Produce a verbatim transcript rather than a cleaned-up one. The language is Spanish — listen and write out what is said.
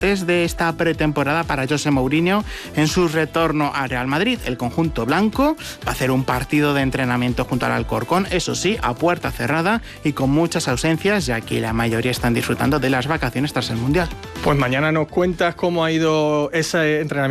de esta pretemporada para José Mourinho en su retorno a Real Madrid. El conjunto blanco va a hacer un partido de entrenamiento junto al Alcorcón, eso sí, a puerta cerrada y con muchas ausencias, ya que la mayoría están disfrutando de las vacaciones tras el Mundial. Pues mañana nos cuentas cómo ha ido ese entrenamiento